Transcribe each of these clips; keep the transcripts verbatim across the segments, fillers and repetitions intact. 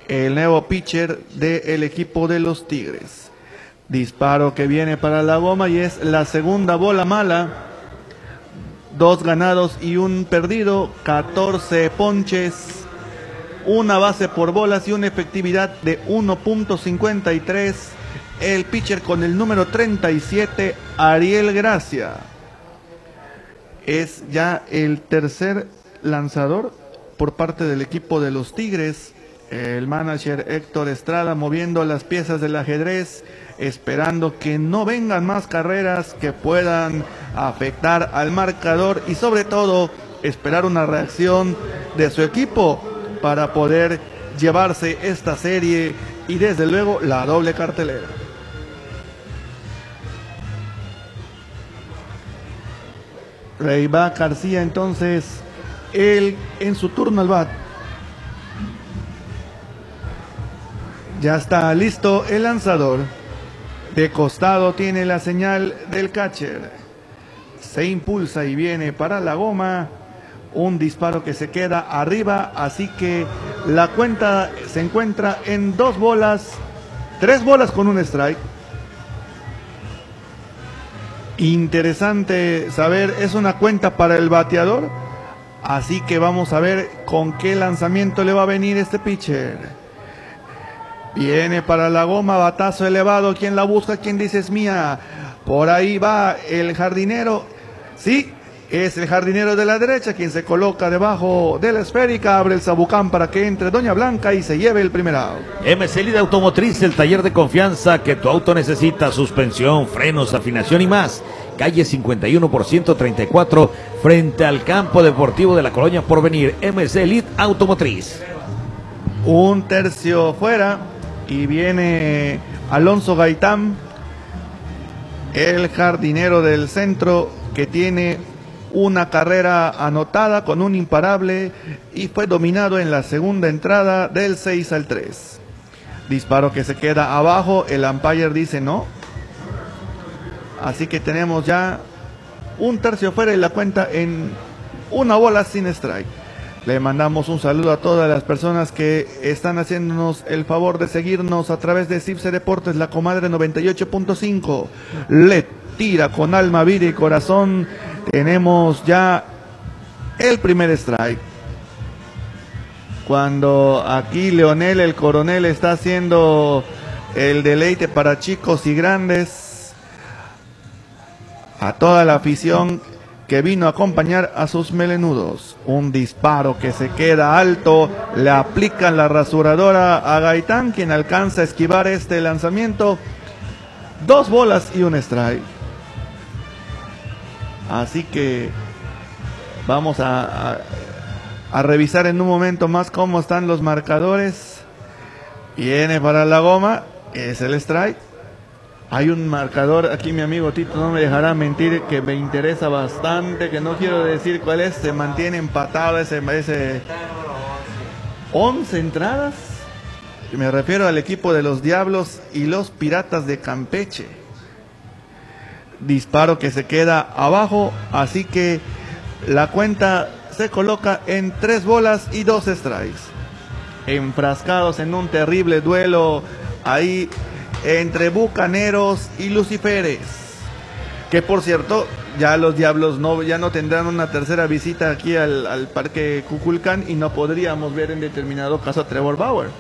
el nuevo pitcher del equipo de los Tigres. Disparo que viene para la goma y es la segunda bola mala. Dos ganados y un perdido, catorce ponches, una base por bolas y una efectividad de uno punto cincuenta y tres. El pitcher con el número treinta y siete, Ariel Gracia. Es ya el tercer lanzador por parte del equipo de los Tigres. El manager Héctor Estrada moviendo las piezas del ajedrez, esperando que no vengan más carreras que puedan afectar al marcador y sobre todo esperar una reacción de su equipo para poder llevarse esta serie y desde luego la doble cartelera. Reyba García entonces, él en su turno al bat. Ya está listo el lanzador. De costado tiene la señal del catcher. Se impulsa y viene para la goma. Un disparo que se queda arriba, así que la cuenta se encuentra en dos bolas, tres bolas con un strike. Interesante saber, es una cuenta para el bateador, así que vamos a ver con qué lanzamiento le va a venir este pitcher. Viene para la goma, batazo elevado, ¿quién la busca? ¿Quién dice es mía? Por ahí va el jardinero, sí, es el jardinero de la derecha quien se coloca debajo de la esférica, abre el sabucán para que entre Doña Blanca y se lleve el primer out. M C Lite Automotriz, el taller de confianza que tu auto necesita, suspensión, frenos, afinación y más. Calle cincuenta y uno por ciento treinta y cuatro, frente al campo deportivo de la Colonia Porvenir. M C Lite Automotriz. Un tercio fuera y viene Alonso Gaitán, el jardinero del centro que tiene una carrera anotada con un imparable y fue dominado en la segunda entrada del seis al tres. Disparo que se queda abajo, el umpire dice no. Así que tenemos ya un tercio fuera y la cuenta en una bola sin strike. Le mandamos un saludo a todas las personas que están haciéndonos el favor de seguirnos a través de Cipse Deportes, la comadre noventa y ocho punto cinco. Le tira con alma, vida y corazón. Tenemos ya el primer strike. Cuando aquí Leonel, el coronel, está haciendo el deleite para chicos y grandes, a toda la afición que vino a acompañar a sus melenudos. Un disparo que se queda alto, le aplican la rasuradora a Gaitán, quien alcanza a esquivar este lanzamiento. Dos bolas y un strike. Así que vamos a, a, a revisar en un momento más cómo están los marcadores. Viene para la goma, es el strike. Hay un marcador, aquí mi amigo Tito no me dejará mentir, que me interesa bastante, que no quiero decir cuál es, se mantiene empatado ese, ese once entradas. Me refiero al equipo de los Diablos y los Piratas de Campeche. Disparo que se queda abajo, así que la cuenta se coloca en tres bolas y dos strikes. Enfrascados en un terrible duelo ahí entre Bucaneros y Luciferes, que por cierto ya los Diablos no, ya no tendrán una tercera visita aquí al, al Parque Cuculcán y no podríamos ver en determinado caso a Trevor Bauer.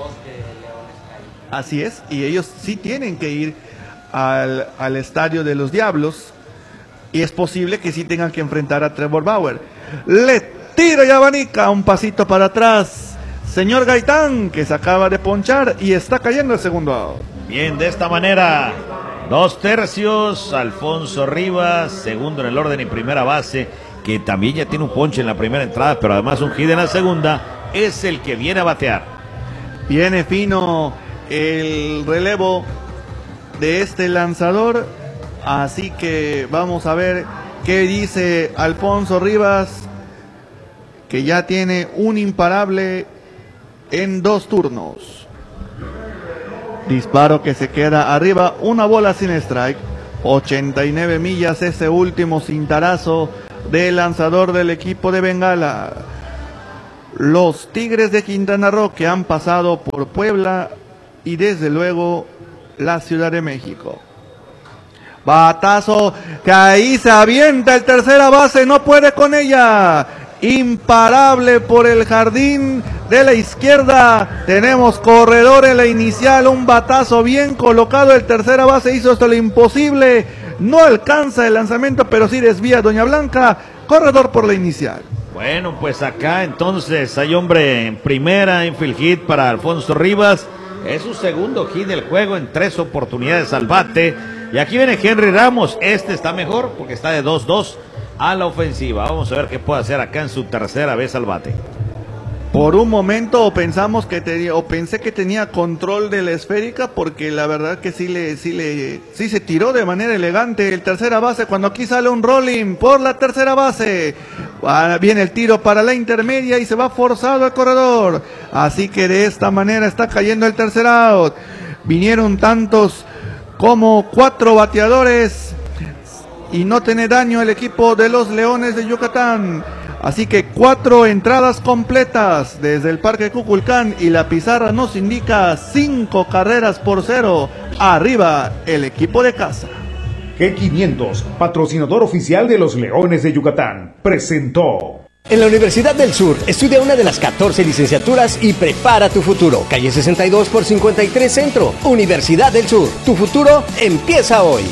Así es, y ellos sí tienen que ir al, al estadio de los Diablos y es posible que sí tengan que enfrentar a Trevor Bauer. Le tira y abanica un pasito para atrás señor Gaitán, que se acaba de ponchar y está cayendo el segundo out. Bien, de esta manera, dos tercios, Alfonso Rivas, segundo en el orden y primera base, que también ya tiene un ponche en la primera entrada, pero además un hit en la segunda, es el que viene a batear. Viene fino el relevo de este lanzador, así que vamos a ver qué dice Alfonso Rivas, que ya tiene un imparable en dos turnos. Disparo que se queda arriba, una bola sin strike, ochenta y nueve millas ese último cintarazo del lanzador del equipo de Bengala. los Tigres de Quintana Roo, que han pasado por Puebla y desde luego la Ciudad de México. Batazo, que ahí se avienta el tercera base, no puede con ella. Imparable por el jardín de la izquierda. Tenemos corredor en la inicial, un batazo bien colocado. El tercera base hizo hasta lo imposible. No alcanza el lanzamiento, pero sí desvía Doña Blanca. Corredor por la inicial. Bueno, pues acá entonces hay hombre en primera, infield hit para Alfonso Rivas. Es su segundo hit del juego en tres oportunidades al bate. Y aquí viene Henry Ramos. Este está mejor porque está de dos dos a la ofensiva. Vamos a ver qué puede hacer acá en su tercera vez al bate. Por un momento pensamos que tenía, o pensé que tenía control de la esférica, porque la verdad que sí le, sí le, sí se tiró de manera elegante el tercera base cuando aquí sale un rolling por la tercera base. Ah, viene el tiro para la intermedia y se va forzado al corredor. Así que de esta manera está cayendo el tercer out. Vinieron tantos como cuatro bateadores y no tiene daño el equipo de los Leones de Yucatán. Así que cuatro entradas completas desde el Parque Cuculcán y la pizarra nos indica cinco carreras por cero. Arriba el equipo de casa. G quinientos, patrocinador oficial de los Leones de Yucatán, presentó. En la Universidad del Sur, estudia una de las catorce licenciaturas y prepara tu futuro. Calle sesenta y dos por cincuenta y tres Centro. Universidad del Sur. Tu futuro empieza hoy.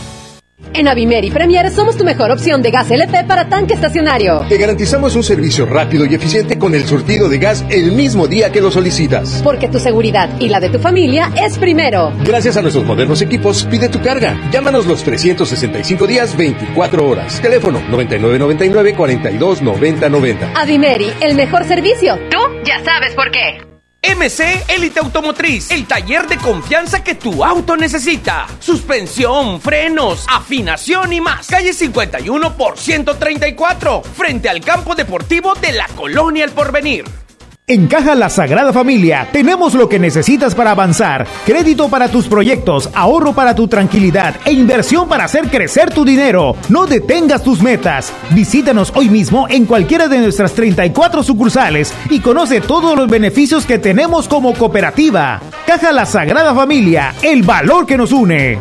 En Avimeri Premier somos tu mejor opción de gas L P para tanque estacionario. Te garantizamos un servicio rápido y eficiente con el surtido de gas el mismo día que lo solicitas. Porque tu seguridad y la de tu familia es primero. Gracias a nuestros modernos equipos, pide tu carga. Llámanos los trescientos sesenta y cinco días, veinticuatro horas. Teléfono noventa y nueve noventa y nueve, cuarenta y dos noventa noventa. Avimeri, el mejor servicio. Tú ya sabes por qué. M C Élite Automotriz, el taller de confianza que tu auto necesita. Suspensión, frenos, afinación y más. Calle cincuenta y uno por ciento treinta y cuatro, frente al campo deportivo de la Colonia El Porvenir. En Caja La Sagrada Familia tenemos lo que necesitas para avanzar. Crédito para tus proyectos, ahorro para tu tranquilidad e inversión para hacer crecer tu dinero. No detengas tus metas. Visítanos hoy mismo en cualquiera de nuestras treinta y cuatro sucursales y conoce todos los beneficios que tenemos como cooperativa. Caja La Sagrada Familia, el valor que nos une.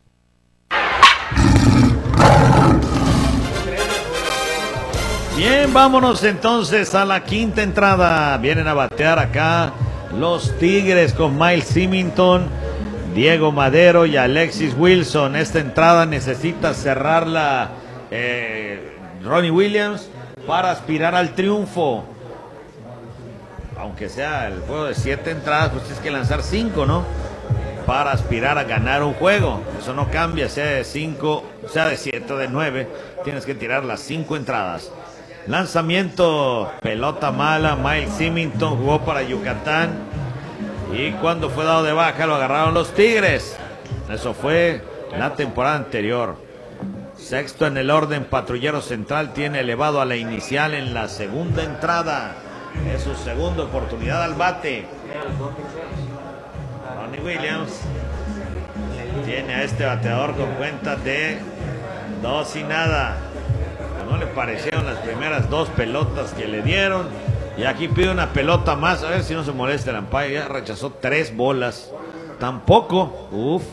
Bien, vámonos entonces a la quinta entrada. Vienen a batear acá los Tigres con Miles Symington, Diego Madero y Alexis Wilson. Esta entrada necesita cerrarla eh, Ronnie Williams para aspirar al triunfo. Aunque sea el juego de siete entradas, pues tienes que lanzar cinco, ¿no? Para aspirar a ganar un juego. Eso no cambia, sea de cinco, sea de siete o de nueve. Tienes que tirar las cinco entradas. Lanzamiento, pelota mala. Miles Symington jugó para Yucatán y cuando fue dado de baja lo agarraron los Tigres. Eso fue la temporada anterior. Sexto en el orden, patrullero central tiene elevado a la inicial en la segunda entrada. Es su segunda oportunidad al bate. Ronnie Williams tiene a este bateador con cuenta de dos y nada. No le parecieron las primeras dos pelotas que le dieron. Y aquí pide una pelota más. A ver si no se molesta el umpire. Ya rechazó tres bolas. Tampoco. Uf.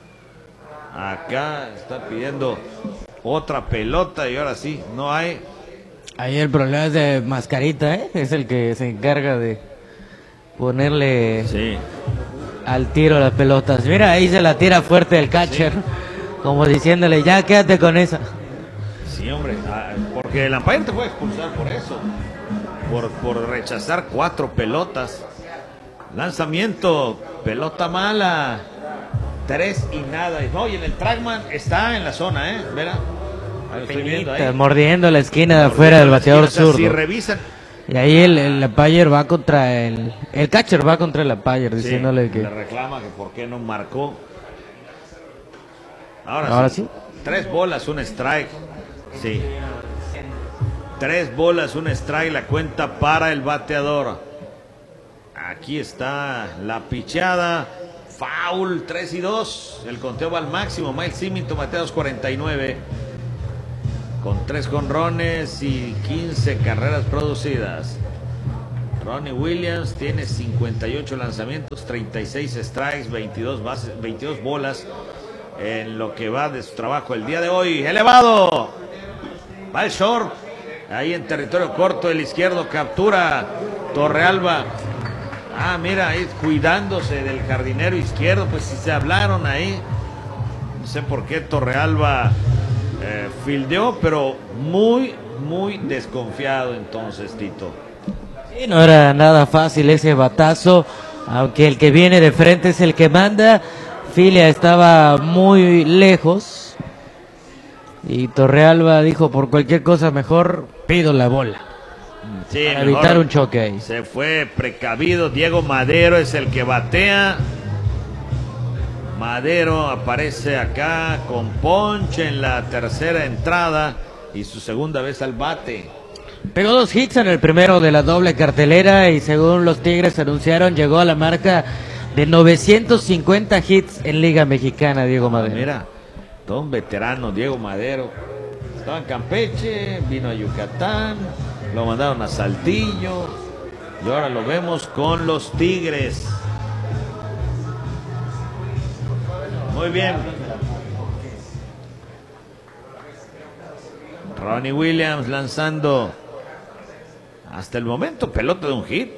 Acá está pidiendo otra pelota. Y ahora sí, no hay. Ahí el problema es de Mascarita, ¿eh? Es el que se encarga de ponerle sí. al tiro las pelotas. Mira, ahí se la tira fuerte el catcher. Sí. Como diciéndole, ya quédate con esa. Sí, hombre, porque el umpire te puede expulsar por eso, por, por rechazar cuatro pelotas. Lanzamiento, pelota mala, tres y nada. No, y en el trackman está en la zona, ¿eh? Verá, ahí estoy viendo ahí. Mordiendo la esquina de afuera del bateador zurdo. Si revisan. Y ahí el, el umpire va contra el, el catcher va contra el umpire, sí, diciéndole que... le reclama que por qué no marcó. Ahora, Ahora sí. sí. Tres bolas, un strike. Sí. Tres bolas, un strike, la cuenta para el bateador. Aquí está la pichada. Foul, tres y dos. El conteo va al máximo. Miles Symington batea dos cuarenta y nueve. Con tres jonrones y quince carreras producidas. Ronnie Williams tiene cincuenta y ocho lanzamientos, treinta y seis strikes, veintidós bases, veintidós bolas en lo que va de su trabajo el día de hoy. Elevado, va el short, ahí en territorio corto, el izquierdo captura Torrealba. Ah, mira, ahí cuidándose del jardinero izquierdo, pues si se hablaron ahí. No sé por qué Torrealba eh, fildeó, pero muy, muy desconfiado entonces, Tito. Sí, no era nada fácil ese batazo, aunque el que viene de frente es el que manda. Filia estaba muy lejos y Torrealba dijo, por cualquier cosa mejor pido la bola. Sí, para evitar un choque ahí. Se fue precavido. Diego Madero es el que batea. Madero aparece acá con ponche en la tercera entrada y su segunda vez al bate. Pegó dos hits en el primero de la doble cartelera y según los Tigres anunciaron, llegó a la marca de novecientos cincuenta hits en Liga Mexicana, Diego Madero. Mira, todo un veterano, Diego Madero. Estaba en Campeche, vino a Yucatán, lo mandaron a Saltillo y ahora lo vemos con los Tigres. Muy bien. Ronnie Williams lanzando hasta el momento pelota de un hit.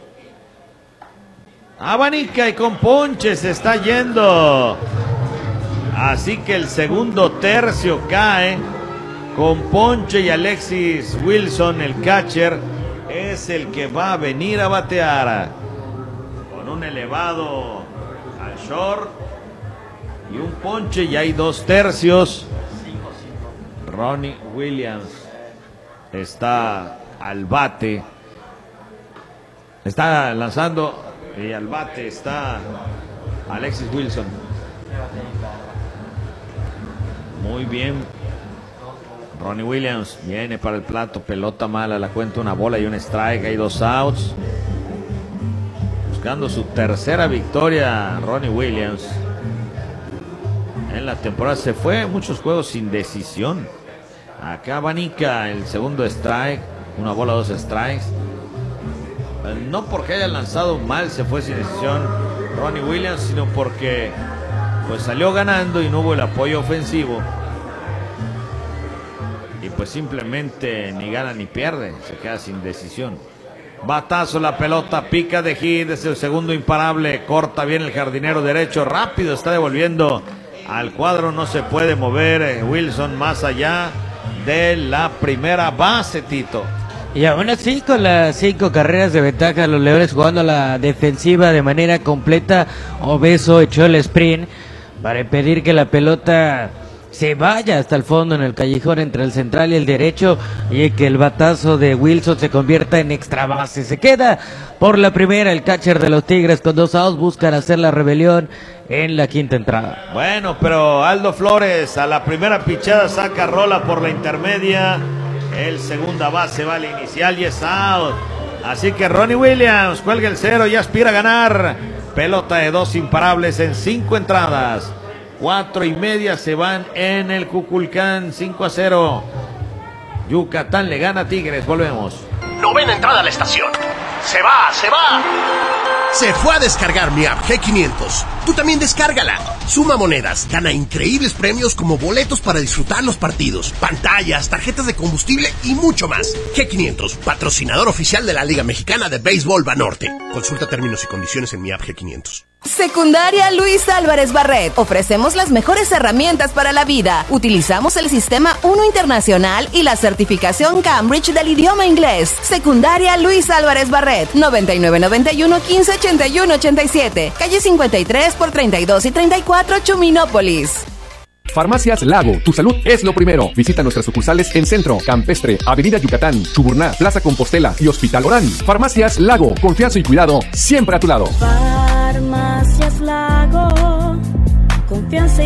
Abanica y con ponche se está yendo. Así que el segundo tercio cae con ponche y Alexis Wilson, el catcher, es el que va a venir a batear. Con un elevado al short y un ponche, y hay dos tercios. Ronnie Williams está al bate. Está lanzando y al bate está Alexis Wilson. Muy bien. Ronnie Williams viene para el plato. Pelota mala, la cuenta una bola y un strike. Hay dos outs. Buscando su tercera victoria, Ronnie Williams. En la temporada se fue muchos juegos sin decisión. Acá Abanica, el segundo strike. Una bola, dos strikes. No porque haya lanzado mal se fue sin decisión Ronnie Williams, sino porque pues salió ganando y no hubo el apoyo ofensivo. Y pues simplemente ni gana ni pierde, se queda sin decisión. Batazo, la pelota pica de hit, es el segundo imparable, corta bien el jardinero derecho, rápido está devolviendo al cuadro, no se puede mover Wilson más allá de la primera base, Tito. Y aún así, con las cinco carreras de ventaja, los Leones jugando a la defensiva de manera completa, Obeso echó el sprint para impedir que la pelota se vaya hasta el fondo en el callejón entre el central y el derecho, y que el batazo de Wilson se convierta en extra base. Se queda por la primera el catcher de los Tigres con dos outs, buscan hacer la rebelión en la quinta entrada. Bueno, pero Aldo Flores a la primera pichada saca rola por la intermedia. El segunda base va al inicial y es out. Así que Ronnie Williams cuelga el cero y aspira a ganar. Pelota de dos imparables en cinco entradas. Cuatro y media se van en el Cuculcán, cinco a cero. Yucatán le gana a Tigres, volvemos. Novena entrada a la estación. Se va, se va. Se fue a descargar mi app G quinientos. Tú también descárgala. Suma monedas, gana increíbles premios como boletos para disfrutar los partidos, pantallas, tarjetas de combustible y mucho más. G quinientos, patrocinador oficial de la Liga Mexicana de Béisbol Banorte. Consulta términos y condiciones en mi app G quinientos. Secundaria Luis Álvarez Barret. Ofrecemos las mejores herramientas para la vida. Utilizamos el sistema uno Internacional y la certificación Cambridge del idioma inglés. Secundaria Luis Álvarez Barret. noventa y nueve noventa y uno quince ochenta y uno ochenta y siete. Calle cincuenta y tres por treinta y dos y treinta y cuatro, Chuminópolis. Farmacias Lago, tu salud es lo primero. Visita nuestras sucursales en Centro, Campestre, Avenida Yucatán, Chuburná, Plaza Compostela y Hospital Orán. Farmacias Lago, confianza y cuidado siempre a tu lado. Farmacias Lago, confianza y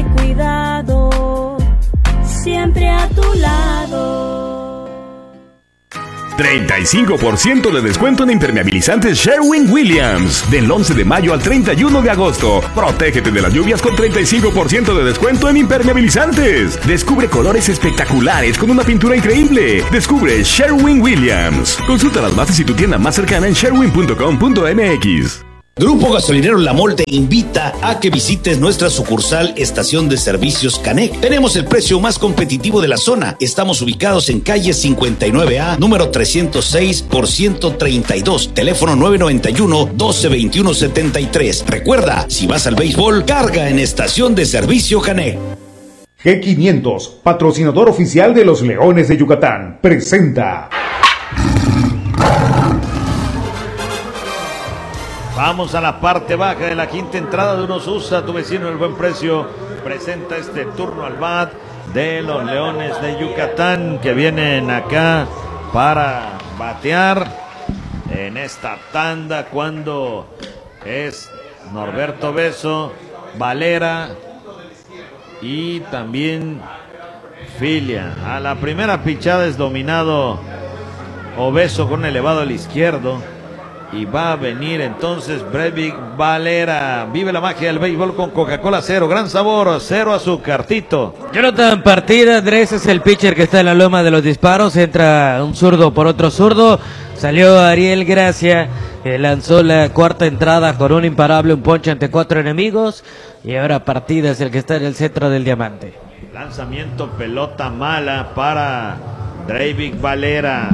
cuidado siempre a tu lado. treinta y cinco por ciento de descuento en impermeabilizantes Sherwin-Williams. Del once de mayo al treinta y uno de agosto. Protégete de las lluvias con treinta y cinco por ciento de descuento en impermeabilizantes. Descubre colores espectaculares con una pintura increíble. Descubre Sherwin-Williams. Consulta las bases y tu tienda más cercana en sherwin punto com punto m x. Grupo Gasolinero La Mol te invita a que visites nuestra sucursal Estación de Servicios Canec. Tenemos el precio más competitivo de la zona. Estamos ubicados en calle cincuenta y nueve A, número trescientos seis por ciento treinta y dos, teléfono nueve noventa y uno, doce veintiuno setenta y tres. Recuerda, si vas al béisbol, carga en Estación de Servicio Canec. G quinientos, patrocinador oficial de los Leones de Yucatán, presenta. Vamos a la parte baja de la quinta entrada de unos U S A, tu vecino el buen precio. Presenta este turno al bat de los Leones de Yucatán que vienen acá para batear en esta tanda cuando es Norberto Beso, Valera y también Filia. A la primera pichada es dominado Obeso con un elevado al izquierdo. Y va a venir entonces Breivik Valera. Vive la magia del béisbol con Coca-Cola cero. Gran sabor, cero azúcar. Tito. Jonathan Partida, Andrés es el pitcher que está en la loma de los disparos. Entra un zurdo por otro zurdo. Salió Ariel Gracia, que lanzó la cuarta entrada con un imparable, un ponche ante cuatro enemigos. Y ahora Partida es el que está en el centro del diamante. Lanzamiento, pelota mala para Breivik Valera.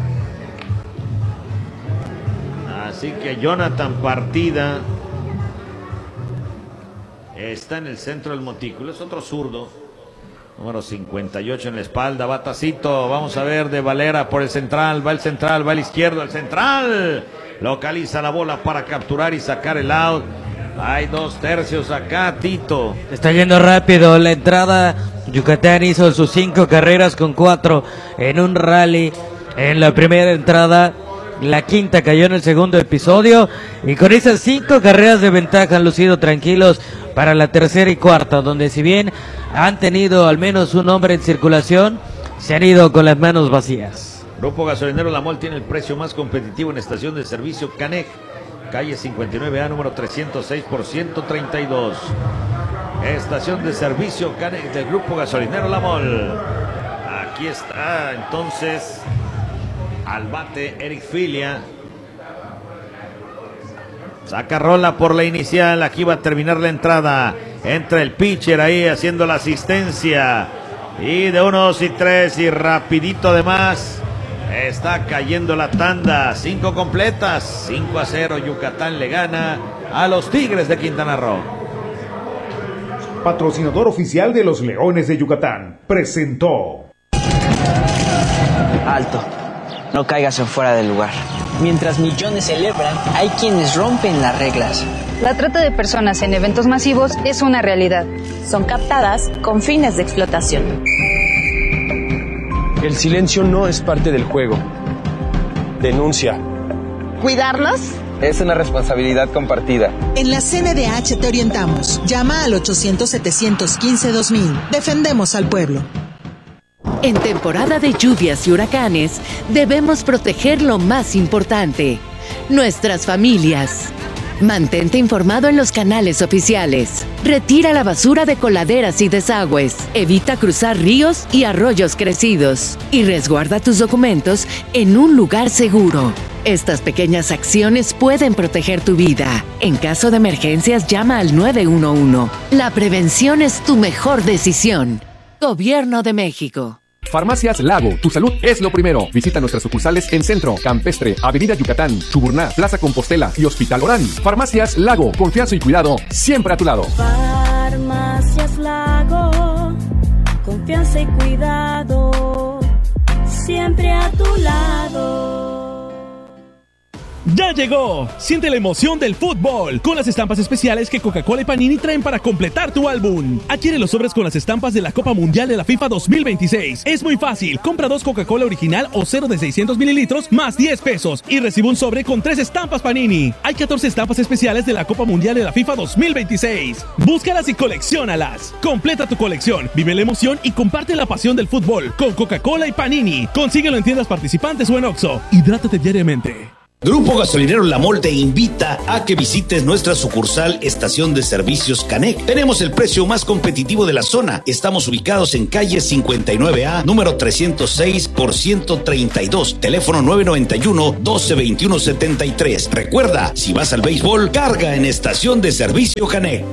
Así que Jonathan Partida está en el centro del montículo. Es otro zurdo. Número cincuenta y ocho en la espalda. Batacito. Vamos a ver de Valera por el central. Va el central. Va el izquierdo. El central. Localiza la bola para capturar y sacar el out. Hay dos tercios acá, Tito. Está yendo rápido la entrada. Yucatán hizo sus cinco carreras con cuatro en un rally en la primera entrada. La quinta cayó en el segundo episodio y con esas cinco carreras de ventaja han lucido tranquilos para la tercera y cuarta, donde si bien han tenido al menos un hombre en circulación, se han ido con las manos vacías. Grupo Gasolinero La Mol tiene el precio más competitivo en estación de servicio Canec, calle cincuenta y nueve A, número trescientos seis por ciento treinta y dos. Estación de servicio Canec del Grupo Gasolinero La Mol. Aquí está entonces al bate Eric Filia. Saca rola por la inicial. Aquí va a terminar la entrada. Entra el pitcher ahí haciendo la asistencia. Y de uno, dos y tres. Y rapidito además. Está cayendo la tanda. Cinco completas. cinco a cero. Yucatán le gana a los Tigres de Quintana Roo. Patrocinador oficial de los Leones de Yucatán, presentó. Alto. No caigas en fuera del lugar. Mientras millones celebran, hay quienes rompen las reglas. La trata de personas en eventos masivos es una realidad. Son captadas con fines de explotación. El silencio no es parte del juego. Denuncia. ¿Cuidarnos? Es una responsabilidad compartida. En la C N D H te orientamos. Llama al ochocientos, setecientos quince, dos mil. Defendemos al pueblo. En temporada de lluvias y huracanes, debemos proteger lo más importante, nuestras familias. Mantente informado en los canales oficiales. Retira la basura de coladeras y desagües. Evita cruzar ríos y arroyos crecidos. Y resguarda tus documentos en un lugar seguro. Estas pequeñas acciones pueden proteger tu vida. En caso de emergencias, llama al nueve uno uno. La prevención es tu mejor decisión. Gobierno de México. Farmacias Lago, tu salud es lo primero. Visita nuestras sucursales en Centro, Campestre, Avenida Yucatán, Chuburná, Plaza Compostela y Hospital Orán. Farmacias Lago, confianza y cuidado siempre a tu lado. Farmacias Lago, confianza y cuidado siempre a tu lado. ¡Ya llegó! Siente la emoción del fútbol con las estampas especiales que Coca-Cola y Panini traen para completar tu álbum. Adquiere los sobres con las estampas de la Copa Mundial de la FIFA dos mil veintiséis. Es muy fácil. Compra dos Coca-Cola original o cero de seiscientos mililitros más diez pesos y recibe un sobre con tres estampas Panini. Hay catorce estampas especiales de la Copa Mundial de la FIFA dos mil veintiséis. Búscalas y colecciónalas. Completa tu colección, vive la emoción y comparte la pasión del fútbol con Coca-Cola y Panini. Consíguelo en tiendas participantes o en Oxxo. Hidrátate diariamente. Grupo Gasolinero La Mol te invita a que visites nuestra sucursal Estación de Servicios Canec. Tenemos el precio más competitivo de la zona. Estamos ubicados en calle cincuenta y nueve A, número trescientos seis por ciento treinta y dos, teléfono nueve noventa y uno, doce veintiuno setenta y tres. Recuerda, si vas al béisbol, carga en Estación de Servicio Canec.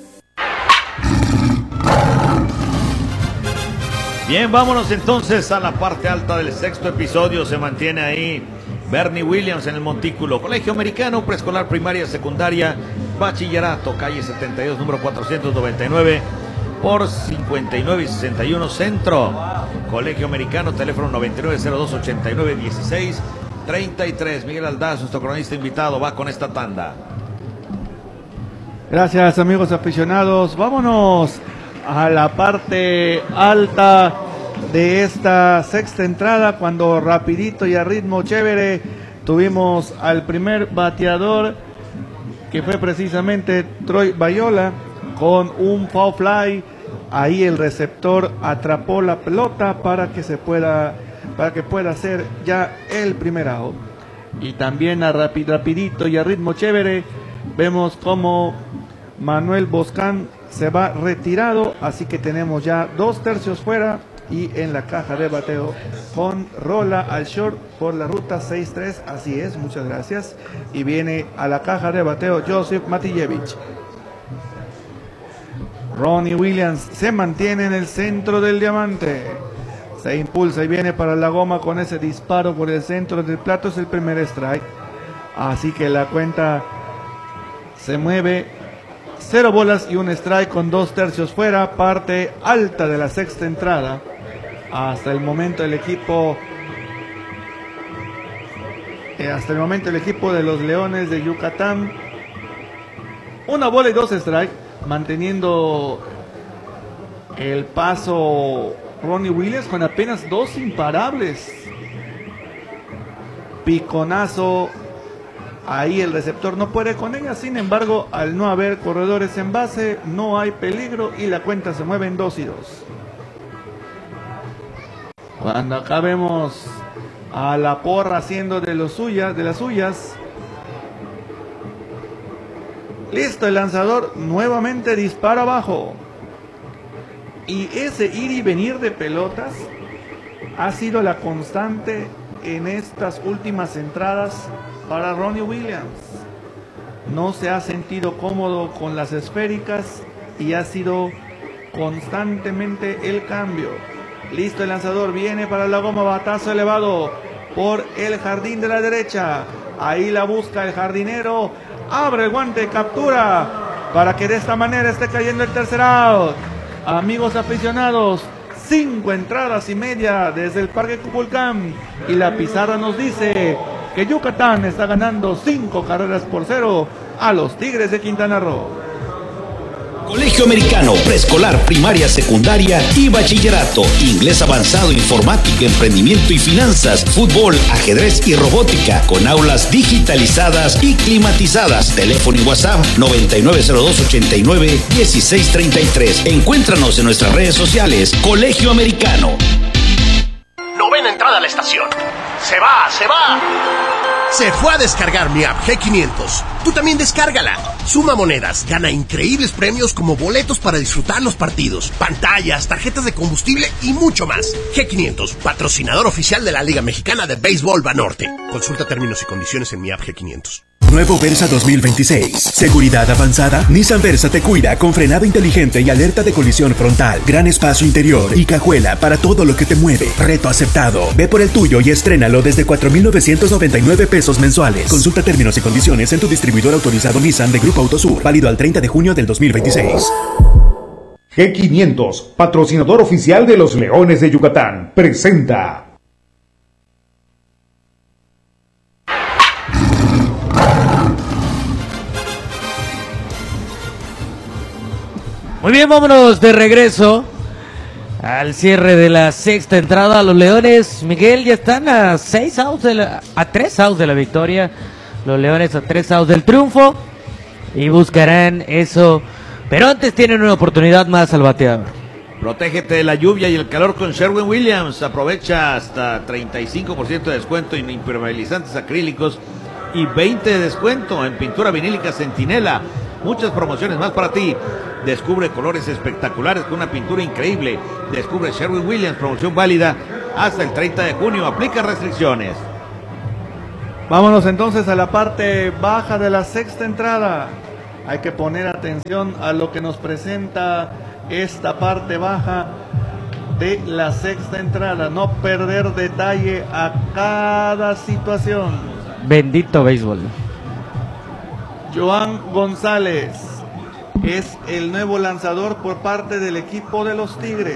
Bien, vámonos entonces a la parte alta del sexto episodio. Se mantiene ahí Bernie Williams en el montículo. Colegio Americano, preescolar, primaria, secundaria, bachillerato, calle setenta y dos, número cuatrocientos noventa y nueve por cincuenta y nueve y sesenta y uno, centro. Colegio Americano, teléfono noventa y nueve cero dos ochenta y nueve dieciséis treinta y tres. Miguel Aldaz, nuestro cronista invitado, va con esta tanda. Gracias, amigos aficionados. Vámonos a la parte alta de esta sexta entrada, cuando rapidito y a ritmo chévere tuvimos al primer bateador, que fue precisamente Troy Bayola, con un foul fly. Ahí el receptor atrapó la pelota para que se pueda para que pueda hacer ya el primer out. Y también a rapid, rapidito y a ritmo chévere vemos como Manuel Boscán se va retirado, así que tenemos ya dos tercios fuera y en la caja de bateo con rola al short por la ruta seis tres, así es, muchas gracias, y viene a la caja de bateo Joseph Matijevich. Ronnie Williams se mantiene en el centro del diamante, se impulsa y viene para la goma con ese disparo por el centro del plato, es el primer strike, así que la cuenta se mueve. Cero bolas y un strike con dos tercios fuera, parte alta de la sexta entrada. Hasta el momento el equipo, eh, hasta el momento el equipo de los Leones de Yucatán, una bola y dos strike, manteniendo el paso Ronnie Williams con apenas dos imparables. Piconazo. Ahí el receptor no puede con ella, sin embargo, al no haber corredores en base, no hay peligro y la cuenta se mueve en dos y dos. Cuando acá vemos a la porra haciendo de, los suyas, de las suyas. Listo, el lanzador nuevamente dispara abajo. Y ese ir y venir de pelotas ha sido la constante en estas últimas entradas para Ronnie Williams. No se ha sentido cómodo con las esféricas y ha sido constantemente el cambio. Listo, el lanzador viene para la goma, batazo elevado por el jardín de la derecha. Ahí la busca el jardinero, abre el guante, captura para que de esta manera esté cayendo el tercer out. Amigos aficionados, cinco entradas y media desde el Parque Cuculcán y la pizarra nos dice que Yucatán está ganando cinco carreras por cero a los Tigres de Quintana Roo. Colegio Americano, preescolar, primaria, secundaria y bachillerato. Inglés avanzado, informática, emprendimiento y finanzas, fútbol, ajedrez y robótica, con aulas digitalizadas y climatizadas. Teléfono y WhatsApp noventa y nueve cero dos ochenta y nueve dieciséis treinta y tres. Encuéntranos en nuestras redes sociales. Colegio Americano. Novena entrada a la estación. ¡Se va, se va! Se fue a descargar mi app G quinientos. Tú también descárgala. Suma monedas, gana increíbles premios como boletos para disfrutar los partidos, pantallas, tarjetas de combustible y mucho más. G quinientos, patrocinador oficial de la Liga Mexicana de Béisbol Banorte. Consulta términos y condiciones en mi app G quinientos. Nuevo Versa dos mil veintiséis. Seguridad avanzada. Nissan Versa te cuida con frenado inteligente y alerta de colisión frontal. Gran espacio interior y cajuela para todo lo que te mueve. Reto aceptado. Ve por el tuyo y estrénalo desde cuatro mil novecientos noventa y nueve pesos mensuales. Consulta términos y condiciones en tu distribuidor autorizado Nissan de Grupo Autosur. Válido al treinta de junio del dos mil veintiséis. G quinientos, patrocinador oficial de los Leones de Yucatán, presenta Muy bien, vámonos de regreso al cierre de la sexta entrada. Los Leones, Miguel, ya están a seis outs de la, a tres outs de la victoria. Los Leones a tres outs del triunfo y buscarán eso, pero antes tienen una oportunidad más al bateador. Protégete de la lluvia y el calor con Sherwin Williams. Aprovecha hasta treinta y cinco por ciento de descuento en impermeabilizantes acrílicos y veinte por ciento de descuento en pintura vinílica Centinela. Muchas promociones más para ti. Descubre colores espectaculares con una pintura increíble. Descubre Sherwin Williams, promoción válida hasta el treinta de junio. Aplica restricciones. Vámonos entonces a la parte baja de la sexta entrada. Hay que poner atención a lo que nos presenta esta parte baja de la sexta entrada. No perder detalle a cada situación. Bendito béisbol. Joan González es el nuevo lanzador por parte del equipo de los Tigres.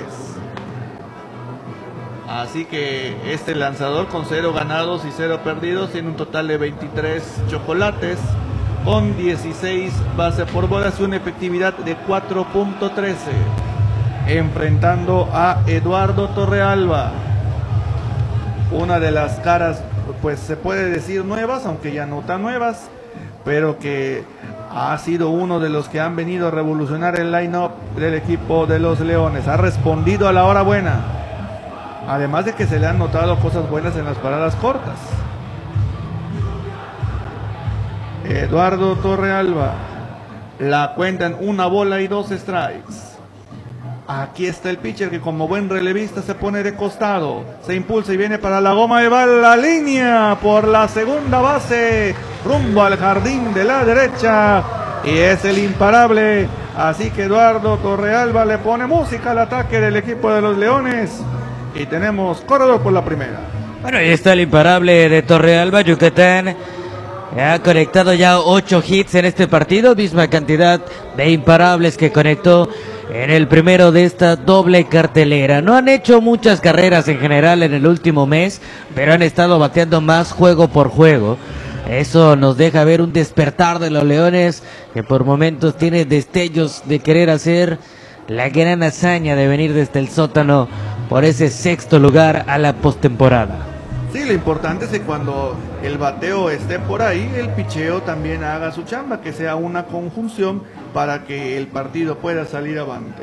Así que este lanzador con cero ganados y cero perdidos tiene un total de veintitrés chocolates con dieciséis bases por bolas y una efectividad de cuatro punto trece. Enfrentando a Eduardo Torrealba, una de las caras, pues se puede decir nuevas, aunque ya no tan nuevas, pero que ha sido uno de los que han venido a revolucionar el line-up del equipo de los Leones. Ha respondido a la hora buena, además de que se le han notado cosas buenas en las paradas cortas. Eduardo Torrealba, la cuentan una bola y dos strikes. Aquí está el pitcher que como buen relevista se pone de costado, se impulsa y viene para la goma y va a la línea por la segunda base, rumbo al jardín de la derecha, y es el imparable. Así que Eduardo Torrealba le pone música al ataque del equipo de los Leones y tenemos corredor por la primera. Bueno, ahí está el imparable de Torrealba. Yucatán ha conectado ya ocho hits en este partido, misma cantidad de imparables que conectó en el primero de esta doble cartelera. No han hecho muchas carreras en general en el último mes, pero han estado bateando más juego por juego. Eso nos deja ver un despertar de los Leones, que por momentos tiene destellos de querer hacer la gran hazaña de venir desde el sótano por ese sexto lugar a la postemporada. Sí, lo importante es que cuando el bateo esté por ahí, el picheo también haga su chamba, que sea una conjunción para que el partido pueda salir avante.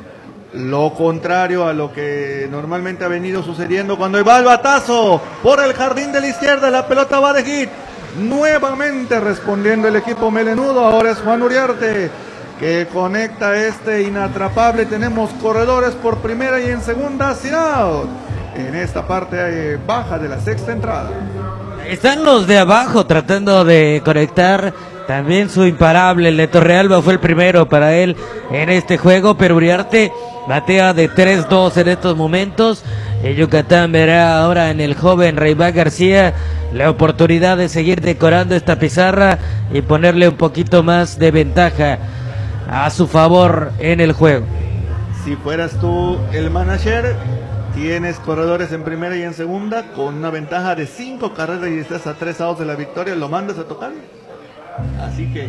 Lo contrario a lo que normalmente ha venido sucediendo cuando va el batazo por el jardín de la izquierda, la pelota va de hit. Nuevamente respondiendo el equipo melenudo, ahora es Juan Uriarte que conecta este inatrapable. Tenemos corredores por primera y en segunda, sin out. En esta parte eh, baja de la sexta entrada. Están los de abajo tratando de conectar. También su imparable, el de Torrealba, fue el primero para él en este juego, pero Uriarte batea de tres dos en estos momentos. El Yucatán verá ahora en el joven Rayback García la oportunidad de seguir decorando esta pizarra y ponerle un poquito más de ventaja a su favor en el juego. Si fueras tú el manager, tienes corredores en primera y en segunda con una ventaja de cinco carreras y estás a tres outs de la victoria, ¿lo mandas a tocar? Así que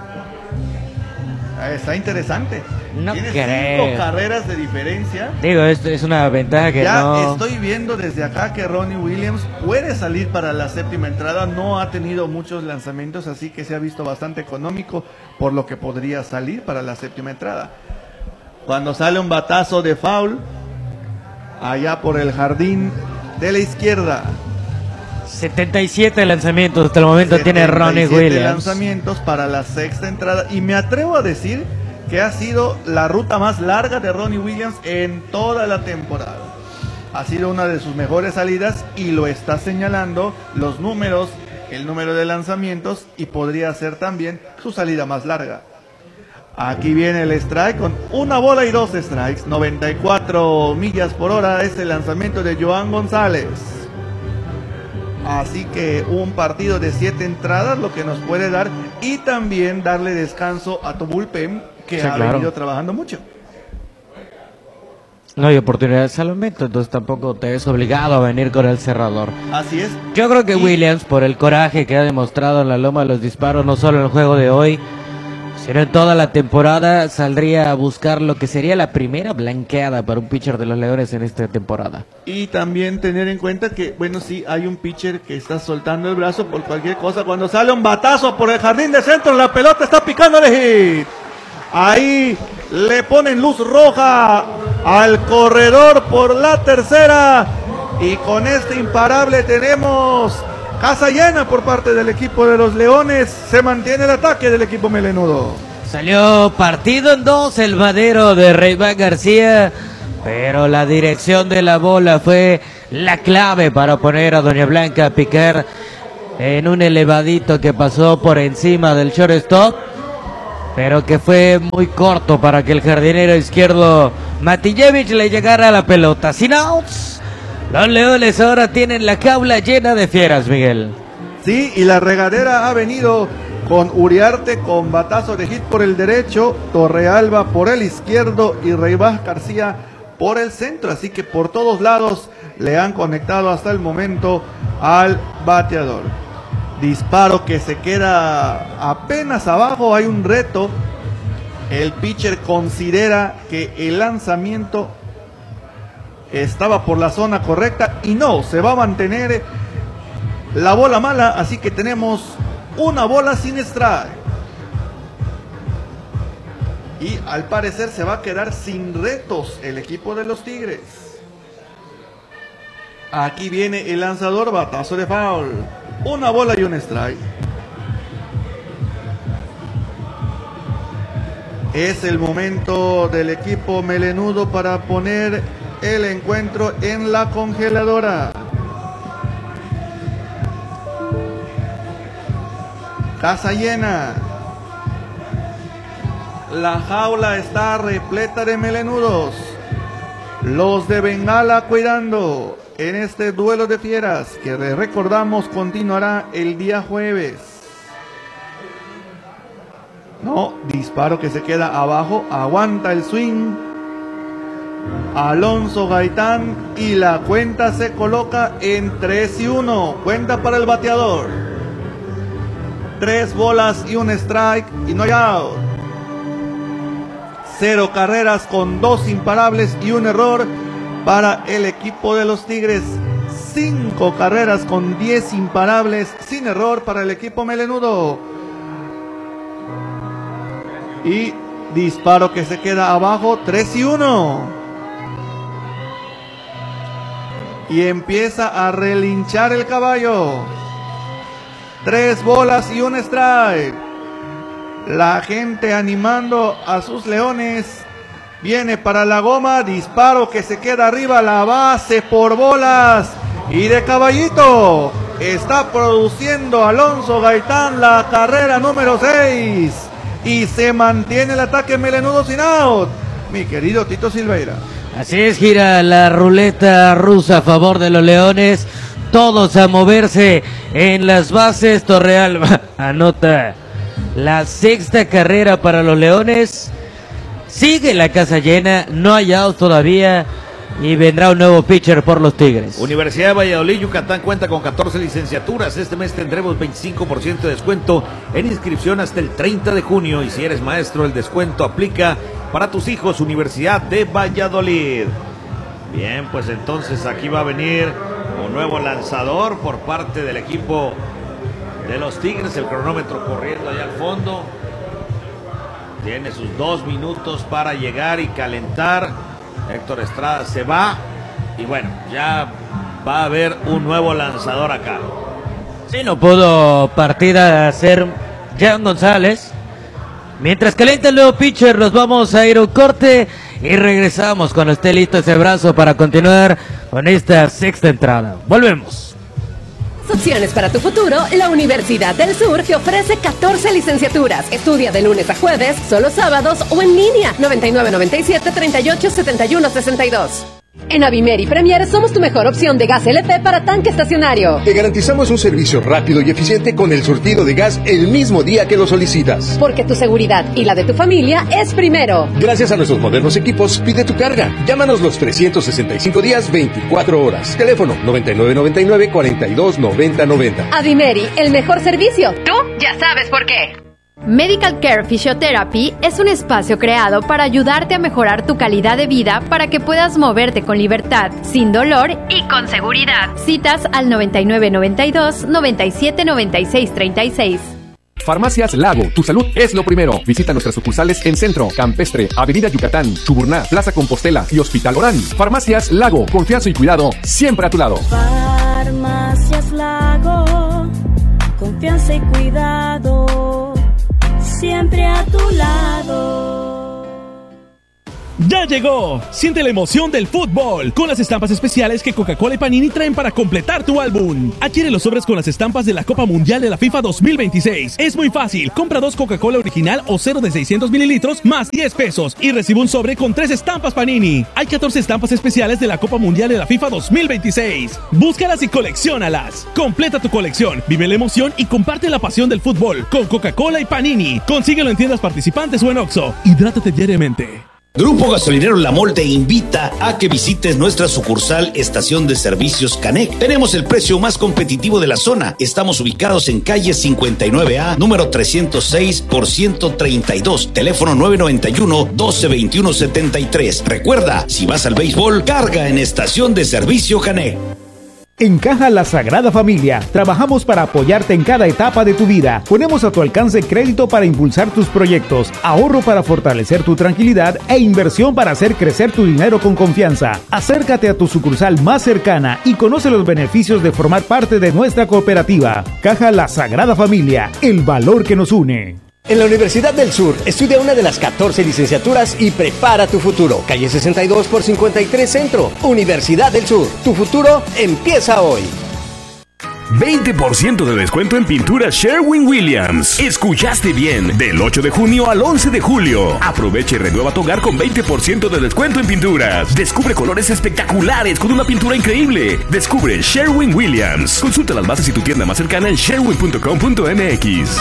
está interesante. No Tienes creo. cinco carreras de diferencia. Digo, esto es una ventaja que ya no... estoy viendo desde acá que Ronnie Williams puede salir para la séptima entrada. No ha tenido muchos lanzamientos, así que se ha visto bastante económico, por lo que podría salir para la séptima entrada. Cuando sale un batazo de foul allá por el jardín de la izquierda. setenta y siete lanzamientos hasta el momento tiene Ronnie Williams. Lanzamientos para la sexta entrada. Y me atrevo a decir que ha sido la ruta más larga de Ronnie Williams en toda la temporada. Ha sido una de sus mejores salidas y lo está señalando los números, el número de lanzamientos, y podría ser también su salida más larga. Aquí viene el strike con una bola y dos strikes. noventa y cuatro millas por hora es el lanzamiento de Joan González. Así que un partido de siete entradas, lo que nos puede dar, y también darle descanso a tu bullpen, que sí, ha claro. venido trabajando mucho. No hay oportunidades al momento, entonces tampoco te ves obligado a venir con el cerrador. Así es. Yo creo que y... Williams, por el coraje que ha demostrado en la loma de los disparos, no solo en el juego de hoy, Pero en toda la temporada saldría a buscar lo que sería la primera blanqueada para un pitcher de los Leones en esta temporada. Y también tener en cuenta que, bueno, sí, hay un pitcher que está soltando el brazo por cualquier cosa. Cuando sale un batazo por el jardín de centro, la pelota está picando de hit. Ahí le ponen luz roja al corredor por la tercera. Y con este imparable tenemos casa llena por parte del equipo de los Leones. Se mantiene el ataque del equipo melenudo. Salió partido en dos el madero de Reiván García, pero la dirección de la bola fue la clave para poner a Doña Blanca a picar en un elevadito que pasó por encima del shortstop, pero que fue muy corto para que el jardinero izquierdo Matijevich le llegara a la pelota. Sin outs, los Leones ahora tienen la jaula llena de fieras, Miguel. Sí, y la regadera ha venido con Uriarte con batazo de hit por el derecho, Torrealba por el izquierdo y Reiván García por el centro, así que por todos lados le han conectado hasta el momento al bateador. Disparo que se queda apenas abajo, hay un reto. El pitcher considera que el lanzamiento estaba por la zona correcta y no, se va a mantener la bola mala, así que tenemos una bola sin strike. Y al parecer se va a quedar sin retos el equipo de los Tigres. Aquí viene el lanzador, batazo de foul. Una bola y un strike. Es el momento del equipo melenudo para poner el encuentro en la congeladora. Casa llena. La jaula está repleta de melenudos. Los de Bengala cuidando en este duelo de fieras que recordamos continuará el día jueves. No, disparo que se queda abajo, aguanta el swing Alonso Gaitán y la cuenta se coloca en tres y uno, cuenta para el bateador. Tres bolas y un strike y no hay out. Cero carreras con dos imparables y un error para el equipo de los Tigres. Cinco carreras con diez imparables sin error para el equipo melenudo. Y disparo que se queda abajo, tres y uno. Y empieza a relinchar el caballo. Tres bolas y un strike. La gente animando a sus Leones. Viene para la goma. Disparo que se queda arriba. La base por bolas. Y de caballito. Está produciendo Alonso Gaitán la carrera número seis. Y se mantiene el ataque melenudo sin out. Mi querido Tito Silveira. Así es, gira la ruleta rusa a favor de los Leones. Todos a moverse en las bases. Torrealba anota la sexta carrera para los Leones. Sigue la casa llena, no hay out todavía y vendrá un nuevo pitcher por los Tigres. Universidad de Valladolid, Yucatán cuenta con catorce licenciaturas. Este mes tendremos veinticinco por ciento de descuento en inscripción hasta el treinta de junio. Y si eres maestro, el descuento aplica para tus hijos. Universidad de Valladolid. Bien, pues entonces aquí va a venir un nuevo lanzador por parte del equipo de los Tigres. El cronómetro corriendo allá al fondo. Tiene sus dos minutos para llegar y calentar. Héctor Estrada se va. Y bueno, ya va a haber un nuevo lanzador acá. Sí, no pudo partir a hacer Jan González. Mientras calienta el nuevo pitcher, nos vamos a ir a un corte y regresamos cuando esté listo ese brazo para continuar con esta sexta entrada. Volvemos. Opciones para tu futuro, la Universidad del Sur te ofrece catorce licenciaturas. Estudia de lunes a jueves, solo sábados o en línea. noventa y nueve noventa y siete treinta y ocho setenta y uno sesenta y dos. En Avimeri Premier somos tu mejor opción de gas L P para tanque estacionario. Te garantizamos un servicio rápido y eficiente con el surtido de gas el mismo día que lo solicitas. Porque tu seguridad y la de tu familia es primero. Gracias a nuestros modernos equipos, pide tu carga. Llámanos los trescientos sesenta y cinco días, veinticuatro horas. Teléfono noventa y nueve noventa y nueve cuarenta y dos noventa noventa. Avimeri, el mejor servicio. Tú ya sabes por qué. Medical Care Physiotherapy es un espacio creado para ayudarte a mejorar tu calidad de vida para que puedas moverte con libertad, sin dolor y con seguridad. Citas al noventa y nueve noventa y dos noventa y siete noventa y seis treinta y seis. Farmacias Lago, tu salud es lo primero. Visita nuestras sucursales en Centro, Campestre, Avenida Yucatán, Chuburná, Plaza Compostela y Hospital Orán. Farmacias Lago, confianza y cuidado siempre a tu lado. Farmacias Lago, confianza y cuidado siempre a tu lado. ¡Ya llegó! Siente la emoción del fútbol con las estampas especiales que Coca-Cola y Panini traen para completar tu álbum. Adquiere los sobres con las estampas de la Copa Mundial de la FIFA dos mil veintiséis. Es muy fácil. Compra dos Coca-Cola original o cero de seiscientos mililitros más diez pesos y recibe un sobre con tres estampas Panini. Hay catorce estampas especiales de la Copa Mundial de la FIFA dos mil veintiséis. Búscalas y colecciónalas. Completa tu colección, vive la emoción y comparte la pasión del fútbol con Coca-Cola y Panini. Consíguelo en tiendas participantes o en Oxxo. Hidrátate diariamente. Grupo Gasolinero La Mol te invita a que visites nuestra sucursal Estación de Servicios Canec. Tenemos el precio más competitivo de la zona. Estamos ubicados en calle cincuenta y nueve A, número trescientos seis por ciento treinta y dos, teléfono nueve noventa y uno, doce veintiuno setenta y tres. Recuerda, si vas al béisbol, carga en Estación de Servicio Canec. En Caja La Sagrada Familia, trabajamos para apoyarte en cada etapa de tu vida. Ponemos a tu alcance crédito para impulsar tus proyectos, ahorro para fortalecer tu tranquilidad e inversión para hacer crecer tu dinero con confianza. Acércate a tu sucursal más cercana y conoce los beneficios de formar parte de nuestra cooperativa. Caja La Sagrada Familia, el valor que nos une. En la Universidad del Sur, estudia una de las catorce licenciaturas y prepara tu futuro. Calle sesenta y dos por cincuenta y tres Centro. Universidad del Sur. Tu futuro empieza hoy. veinte por ciento de descuento en pintura Sherwin-Williams. Escuchaste bien, del ocho de junio al once de julio. Aprovecha y renueva tu hogar con veinte por ciento de descuento en pinturas. Descubre colores espectaculares con una pintura increíble. Descubre Sherwin-Williams. Consulta las bases y tu tienda más cercana en sherwin punto com punto m x.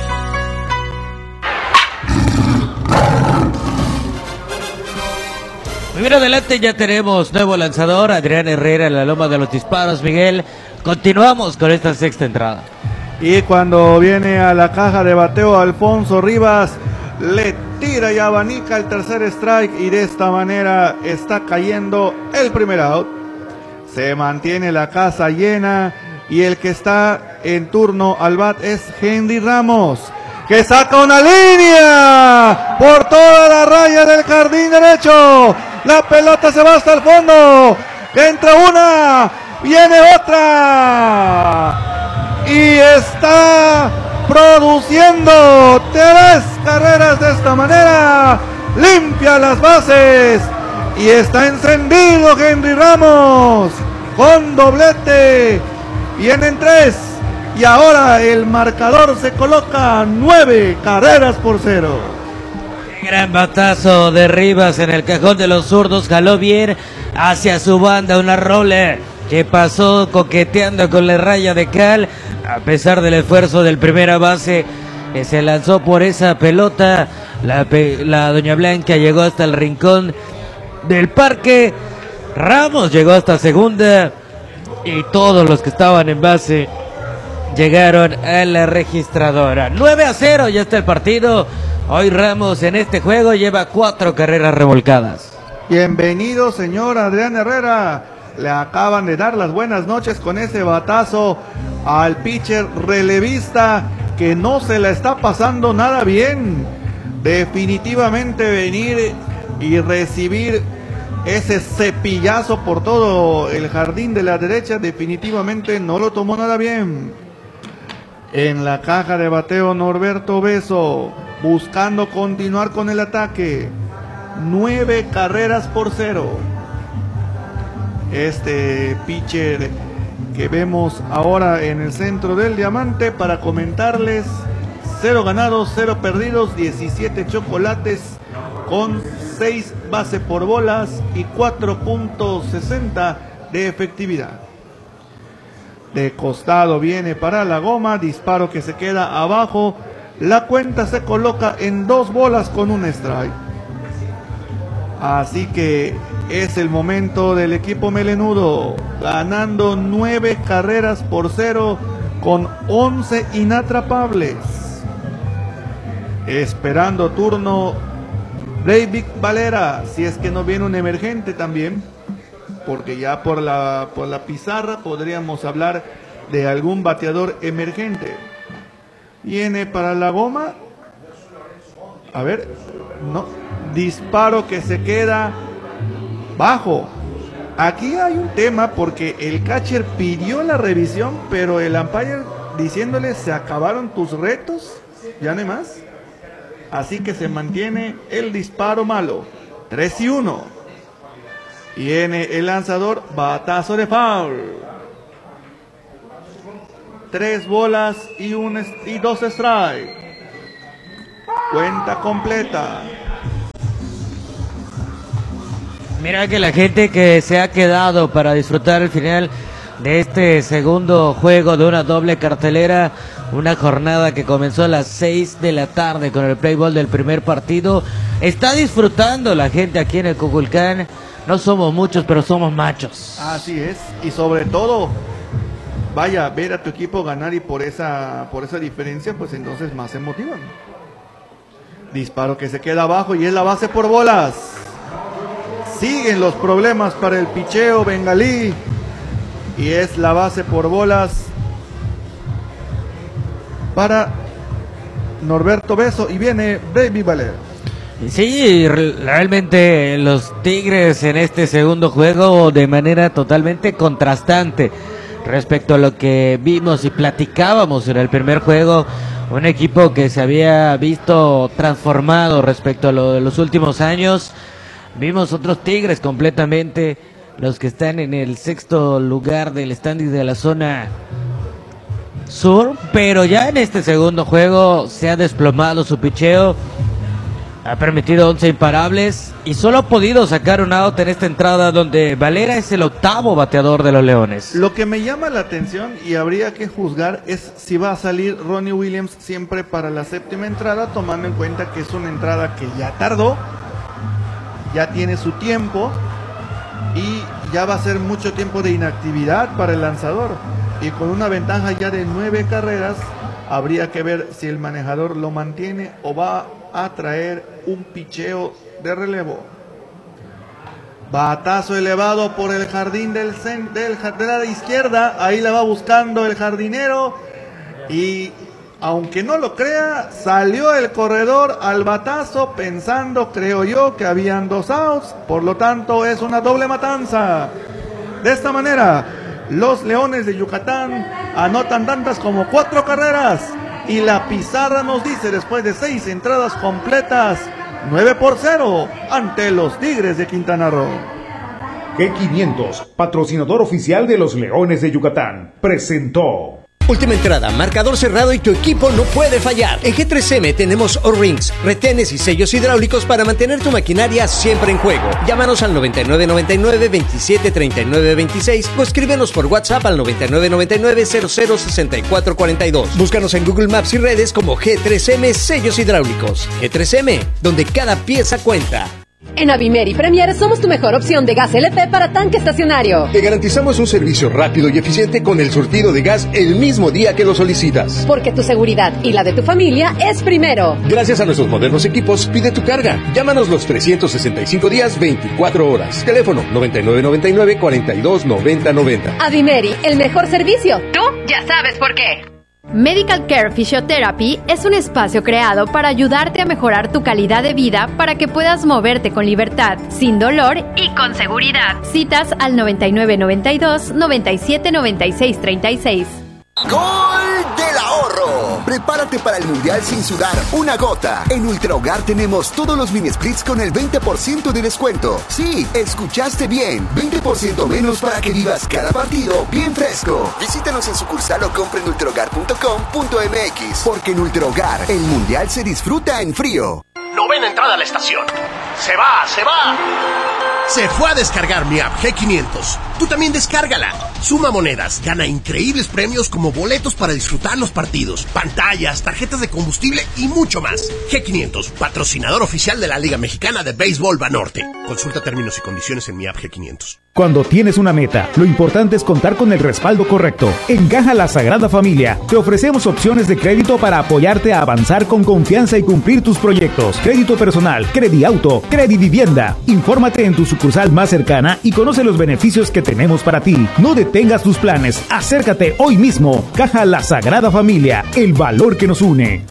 Muy bien, adelante, ya tenemos nuevo lanzador, Adrián Herrera en la loma de los disparos. Miguel, continuamos con esta sexta entrada. Y cuando viene a la caja de bateo Alfonso Rivas, le tira y abanica el tercer strike y de esta manera está cayendo el primer out. Se mantiene la casa llena y el que está en turno al bat es Henry Ramos, que saca una línea por toda la raya del jardín derecho. La pelota se va hasta el fondo. Entra una, viene otra. Y está produciendo tres carreras de esta manera. Limpia las bases. Y está encendido Henry Ramos con doblete. Vienen tres. Y ahora el marcador se coloca nueve carreras por cero. Qué gran batazo de Rivas en el cajón de los zurdos. Jaló bien hacia su banda. Una rola que pasó coqueteando con la raya de cal. A pesar del esfuerzo del primera base, que se lanzó por esa pelota. La, la Doña Blanca llegó hasta el rincón del parque. Ramos llegó hasta segunda. Y todos los que estaban en base llegaron a la registradora. nueve a cero ya está el partido. Hoy Ramos en este juego lleva cuatro carreras revolcadas. Bienvenido, señor Adrián Herrera. Le acaban de dar las buenas noches con ese batazo al pitcher relevista que no se la está pasando nada bien. Definitivamente venir y recibir ese cepillazo por todo el jardín de la derecha definitivamente no lo tomó nada bien. En la caja de bateo Norberto Beso, buscando continuar con el ataque. Nueve carreras por cero. Este pitcher que vemos ahora en el centro del diamante, para comentarles: cero ganados, cero perdidos, diecisiete chocolates con seis bases por bolas y cuatro punto sesenta de efectividad. De costado viene para la goma, disparo que se queda abajo. La cuenta se coloca en dos bolas con un strike. Así que es el momento del equipo melenudo, ganando nueve carreras por cero con once inatrapables. esperando turno Breivik Valera, si es que no viene un emergente también, porque ya por la, por la pizarra podríamos hablar de algún bateador emergente. Viene para la goma, a ver, no, disparo que se queda bajo. Aquí hay un tema porque el catcher pidió la revisión, pero el umpire diciéndole se acabaron tus retos, ya no hay más. Así que se mantiene el disparo malo. tres y uno. Viene el lanzador, batazo de foul. Tres bolas y, un, y dos strikes. Cuenta completa. Mira que la gente que se ha quedado para disfrutar el final de este segundo juego de una doble cartelera, una jornada que comenzó a las seis de la tarde con el play ball del primer partido, está disfrutando la gente aquí en el Cuculcán. No somos muchos, pero somos machos. Así es, y sobre todo, vaya, ver a tu equipo ganar y por esa, por esa diferencia, pues entonces más se motivan. Disparo que se queda abajo y es la base por bolas. Siguen los problemas para el picheo bengalí y es la base por bolas para Norberto Beso y viene Baby Valera. Sí, realmente los Tigres en este segundo juego de manera totalmente contrastante respecto a lo que vimos y platicábamos en el primer juego. Un equipo que se había visto transformado respecto a lo de los últimos años. Vimos otros Tigres completamente, los que están en el sexto lugar del standing de la zona sur, pero ya en este segundo juego se ha desplomado su picheo, ha permitido once imparables y solo ha podido sacar un out en esta entrada donde Valera es el octavo bateador de los Leones. Lo que me llama la atención y habría que juzgar es si va a salir Ronnie Williams siempre para la séptima entrada, tomando en cuenta que es una entrada que ya tardó, ya tiene su tiempo y ya va a ser mucho tiempo de inactividad para el lanzador. Y con una ventaja ya de nueve carreras, habría que ver si el manejador lo mantiene o va a traer un picheo de relevo. Batazo elevado por el jardín del, cen, del de la izquierda, ahí la va buscando el jardinero y aunque no lo crea, salió el corredor al batazo pensando, creo yo, que habían dos outs, por lo tanto es una doble matanza. De esta manera, los Leones de Yucatán anotan tantas como cuatro carreras y la pizarra nos dice, después de seis entradas completas, nueve por cero ante los Tigres de Quintana Roo. G quinientos, patrocinador oficial de los Leones de Yucatán, presentó. Última entrada, marcador cerrado y tu equipo no puede fallar. En G tres M tenemos O-Rings, retenes y sellos hidráulicos para mantener tu maquinaria siempre en juego. Llámanos al noventa y nueve noventa y nueve veintisiete treinta y nueve veintiséis o escríbenos por WhatsApp al noventa y nueve noventa y nueve cero cero sesenta y cuatro cuarenta y dos. Búscanos en Google Maps y redes como G tres M Sellos Hidráulicos. G tres M, donde cada pieza cuenta. En Avimeri Premier somos tu mejor opción de gas L P para tanque estacionario. Te garantizamos un servicio rápido y eficiente con el surtido de gas el mismo día que lo solicitas. Porque tu seguridad y la de tu familia es primero. Gracias a nuestros modernos equipos, pide tu carga. Llámanos los trescientos sesenta y cinco días, veinticuatro horas. Teléfono noventa y nueve noventa y nueve cuarenta y dos noventa noventa. Avimeri, el mejor servicio. Tú ya sabes por qué. Medical Care Physiotherapy es un espacio creado para ayudarte a mejorar tu calidad de vida para que puedas moverte con libertad, sin dolor y con seguridad. Citas al noventa y nueve noventa y dos noventa y siete noventa y seis treinta y seis. ¡Gol del ahorro! Prepárate para el Mundial sin sudar una gota. En Ultra Hogar tenemos todos los mini splits con el veinte por ciento de descuento. Sí, escuchaste bien. veinte por ciento menos para que vivas cada partido bien fresco. Visítanos en sucursal o compra en ultrahogar punto com punto m x. Porque en Ultra Hogar, el Mundial se disfruta en frío. Novena entrada a la estación. Se va, se va. Se fue a descargar mi app G quinientos. Tú también descárgala. Suma monedas, gana increíbles premios como boletos para disfrutar los partidos, pantallas, tarjetas de combustible y mucho más. G quinientos, patrocinador oficial de la Liga Mexicana de Béisbol Banorte. Consulta términos y condiciones en mi app G quinientos. Cuando tienes una meta, lo importante es contar con el respaldo correcto. En Caja La Sagrada Familia te ofrecemos opciones de crédito para apoyarte a avanzar con confianza y cumplir tus proyectos. Crédito personal, Crediauto, Credivivienda. Infórmate en tu sucursal más cercana y conoce los beneficios que tenemos para ti. No detengas tus planes, acércate hoy mismo. Caja La Sagrada Familia, el valor que nos une.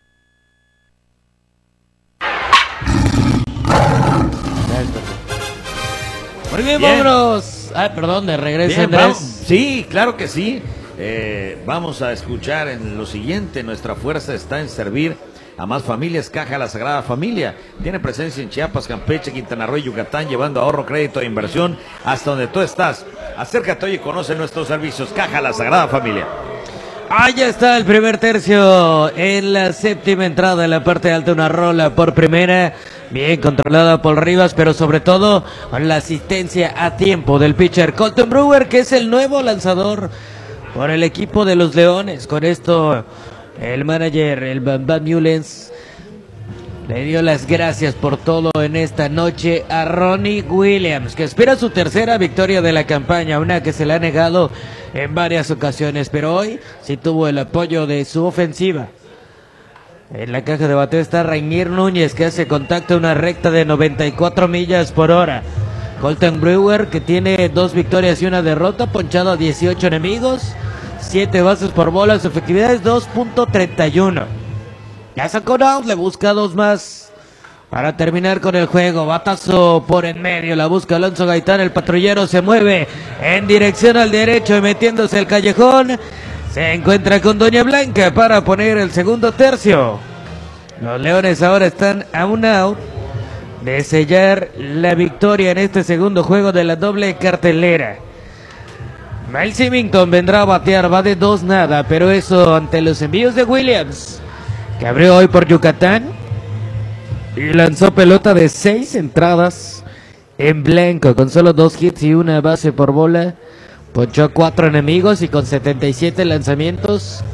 Muy bien, Bien. vámonos. Ah, perdón, de regreso, Bien, Andrés. vamos. Sí, claro que sí. Eh, vamos a escuchar en lo siguiente. Nuestra fuerza está en servir a más familias. Caja La Sagrada Familia tiene presencia en Chiapas, Campeche, Quintana Roo y Yucatán, llevando ahorro, crédito e inversión hasta donde tú estás. Acércate hoy y conoce nuestros servicios. Caja La Sagrada Familia. Ahí está el primer tercio en la séptima entrada en la parte alta, una rola por primera, bien controlada por Rivas, pero sobre todo con la asistencia a tiempo del pitcher Colton Brewer, que es el nuevo lanzador por el equipo de los Leones. Con esto el manager, el Bam Bam Newlands, le dio las gracias por todo en esta noche a Ronnie Williams, que espera su tercera victoria de la campaña, una que se le ha negado en varias ocasiones, pero hoy sí tuvo el apoyo de su ofensiva. En la caja de bateo está Rainier Núñez, que hace contacto a una recta de noventa y cuatro millas por hora. Colton Brewer, que tiene dos victorias y una derrota, ponchado a dieciocho enemigos, siete bases por bola, su efectividad es dos punto treinta y uno. Ya sacó out, le busca dos más para terminar con el juego. Batazo por en medio, la busca Alonso Gaitán, el patrullero se mueve en dirección al derecho y metiéndose el callejón. Se encuentra con Doña Blanca para poner el segundo tercio. Los Leones ahora están a un out de sellar la victoria en este segundo juego de la doble cartelera. Miles Symington vendrá a batear, va de dos nada, pero eso ante los envíos de Williams, que abrió hoy por Yucatán y lanzó pelota de seis entradas en blanco, con solo dos hits y una base por bola. Ponchó cuatro enemigos y con setenta y siete lanzamientos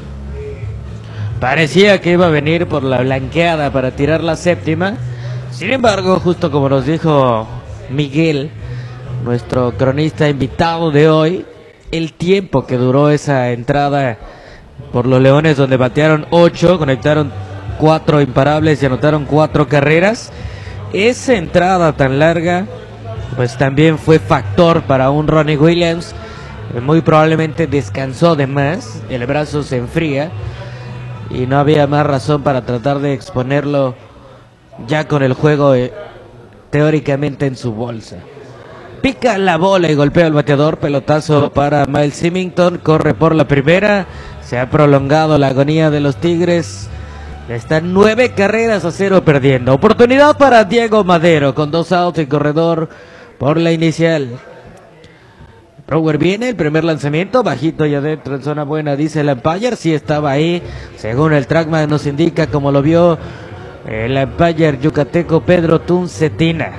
parecía que iba a venir por la blanqueada para tirar la séptima. Sin embargo, justo como nos dijo Miguel, nuestro cronista invitado de hoy, el tiempo que duró esa entrada por los Leones, donde batearon ocho, conectaron cuatro imparables y anotaron cuatro carreras, esa entrada tan larga pues también fue factor para un Ronnie Williams. Muy probablemente descansó de más, el brazo se enfría y no había más razón para tratar de exponerlo ya con el juego eh, teóricamente en su bolsa. Pica la bola y golpea al bateador, pelotazo para Miles Symington, corre por la primera. Se ha prolongado la agonía de los Tigres. Están nueve carreras a cero perdiendo. Oportunidad para Diego Madero con dos outs y corredor por la inicial. Brewer viene, el primer lanzamiento, bajito y adentro en zona buena, dice el umpire. Sí estaba ahí, según el trackman nos indica, como lo vio el umpire yucateco Pedro Tuncetina.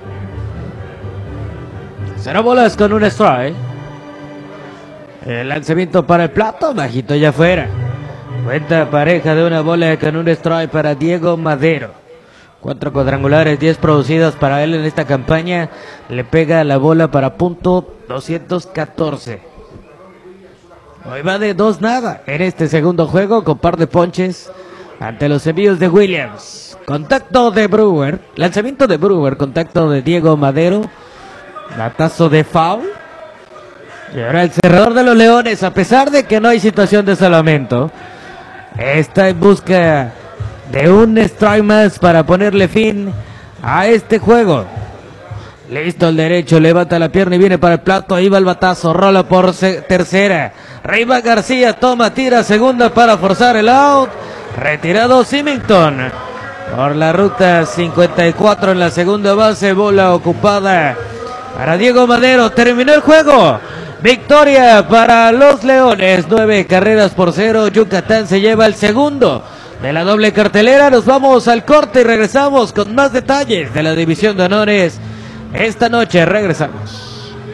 Cero bolas con un strike. El lanzamiento para el plato, bajito y afuera. Cuenta pareja de una bola con un strike para Diego Madero. Cuatro cuadrangulares, diez producidas para él en esta campaña. Le pega la bola para punto doscientos catorce. Hoy va de dos nada en este segundo juego, con par de ponches ante los envíos de Williams. Contacto de Brewer, lanzamiento de Brewer, contacto de Diego Madero. Batazo de foul. Y ahora el cerrador de los Leones, a pesar de que no hay situación de salvamento, está en busca de un strike más para ponerle fin a este juego. Listo el derecho, levanta la pierna y viene para el plato. Ahí va el batazo, rola por tercera. Reiva García toma, tira segunda para forzar el out. Retirado Symington por la ruta cincuenta y cuatro en la segunda base. Bola ocupada para Diego Madero. Terminó el juego. Victoria para los Leones, nueve carreras por cero. Yucatán se lleva el segundo de la doble cartelera. Nos vamos al corte y regresamos con más detalles de la división de honores esta noche. Regresamos.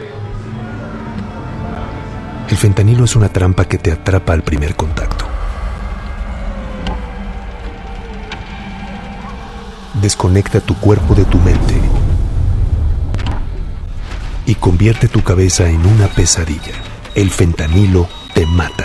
El fentanilo es una trampa que te atrapa al primer contacto. Desconecta tu cuerpo de tu mente y convierte tu cabeza en una pesadilla. El fentanilo te mata.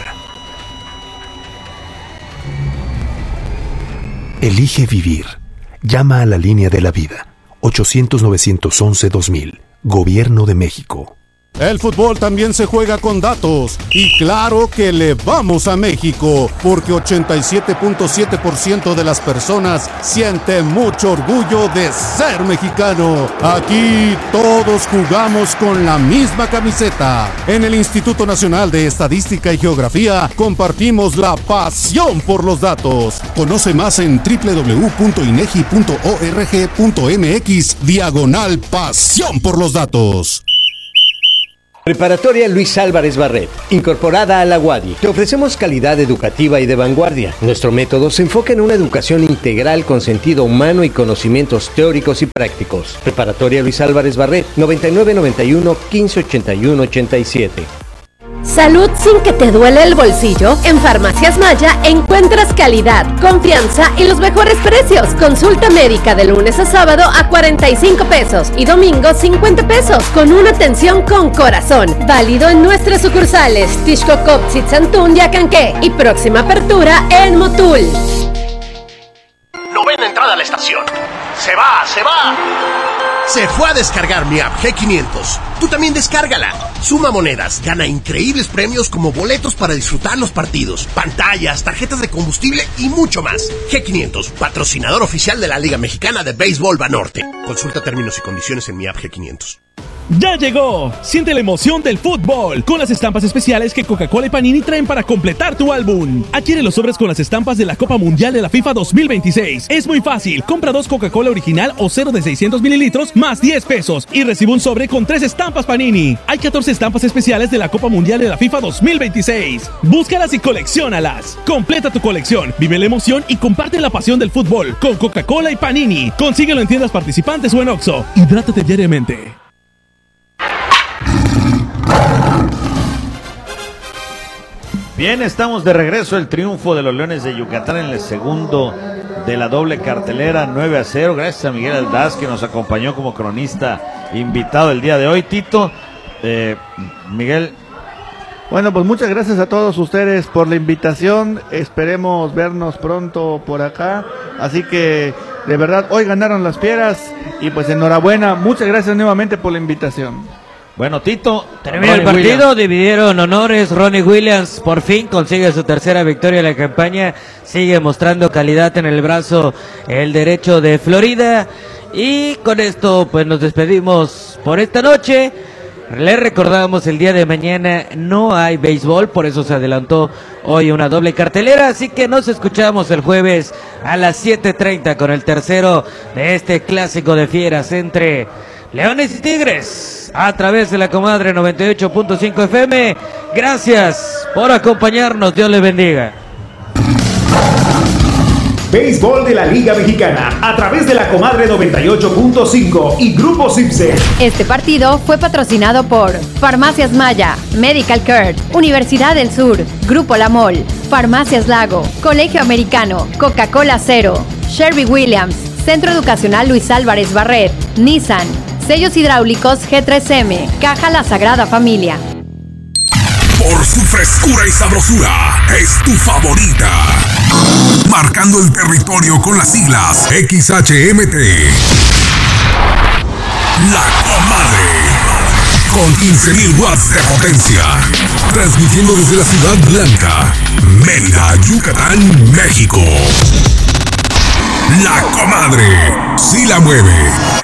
Elige vivir. Llama a la línea de la vida. ochocientos, novecientos once, dos mil. Gobierno de México. El fútbol también se juega con datos y claro que le vamos a México porque ochenta y siete punto siete por ciento de las personas siente mucho orgullo de ser mexicano. Aquí todos jugamos con la misma camiseta. En el Instituto Nacional de Estadística y Geografía compartimos la pasión por los datos. Conoce más en doble u doble u doble u punto inegi punto org punto mx diagonal pasión por los datos. Preparatoria Luis Álvarez Barret, incorporada a la UADY. Te ofrecemos calidad educativa y de vanguardia. Nuestro método se enfoca en una educación integral con sentido humano y conocimientos teóricos y prácticos. Preparatoria Luis Álvarez Barret, noventa y nueve noventa y uno quince ochenta y uno ochenta y siete. Salud sin que te duele el bolsillo. En Farmacias Maya encuentras calidad, confianza y los mejores precios. Consulta médica de lunes a sábado a cuarenta y cinco pesos y domingo cincuenta pesos con una atención con corazón. Válido en nuestras sucursales Tixcocop, Zitzantún y Acanqué y próxima apertura en Motul. Novena entrada a la estación. Se va, se va. Se fue a descargar mi app G quinientos. Tú también descárgala. Suma monedas, gana increíbles premios como boletos para disfrutar los partidos, pantallas, tarjetas de combustible y mucho más. G quinientos, patrocinador oficial de la Liga Mexicana de Béisbol Banorte. Consulta términos y condiciones en mi app G quinientos. ¡Ya llegó! Siente la emoción del fútbol con las estampas especiales que Coca-Cola y Panini traen para completar tu álbum. Adquiere los sobres con las estampas de la Copa Mundial de la FIFA dos mil veintiséis. Es muy fácil. Compra dos Coca-Cola original o cero de seiscientos mililitros más diez pesos y recibe un sobre con tres estampas Panini. Hay catorce estampas especiales de la Copa Mundial de la FIFA dos mil veintiséis. Búscalas y colecciónalas. Completa tu colección, vive la emoción y comparte la pasión del fútbol con Coca-Cola y Panini. Consíguelo en tiendas participantes o en Oxxo. Hidrátate diariamente. Bien, estamos de regreso. El triunfo de los Leones de Yucatán en el segundo de la doble cartelera, nueve a cero. Gracias a Miguel Aldaz, que nos acompañó como cronista invitado el día de hoy. Tito, eh, Miguel. Bueno, pues muchas gracias a todos ustedes por la invitación. Esperemos vernos pronto por acá. Así que, de verdad, hoy ganaron las Fieras y pues enhorabuena. Muchas gracias nuevamente por la invitación. Bueno, Tito, termina el partido, Williams. Dividieron honores. Ronnie Williams por fin consigue su tercera victoria en la campaña, sigue mostrando calidad en el brazo el derecho de Florida, y con esto pues nos despedimos por esta noche. Les recordamos, el día de mañana no hay béisbol, por eso se adelantó hoy una doble cartelera, así que nos escuchamos el jueves a las siete treinta con el tercero de este clásico de fieras entre Leones y Tigres, a través de la Comadre noventa y ocho punto cinco F M. Gracias por acompañarnos, Dios les bendiga. Béisbol de la Liga Mexicana, a través de la Comadre noventa y ocho punto cinco y Grupo Cipse. Este partido fue patrocinado por Farmacias Maya, Medical Care, Universidad del Sur, Grupo La Mol, Farmacias Lago, Colegio Americano, Coca-Cola Cero, Sherwin Williams, Centro Educacional Luis Álvarez Barret, Nissan, Sellos Hidráulicos G tres M, Caja La Sagrada Familia. Por su frescura y sabrosura, es tu favorita. Marcando el territorio con las siglas X H M T. La Comadre. Con quince mil watts de potencia. Transmitiendo desde la Ciudad Blanca, Mérida, Yucatán, México. La Comadre. Sí la mueve.